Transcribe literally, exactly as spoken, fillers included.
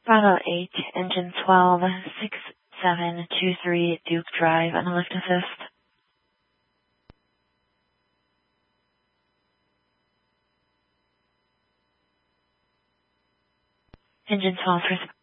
Bravo eight, engine twelve, six seven two three Duke Drive, on a lift assist. Engine twelve,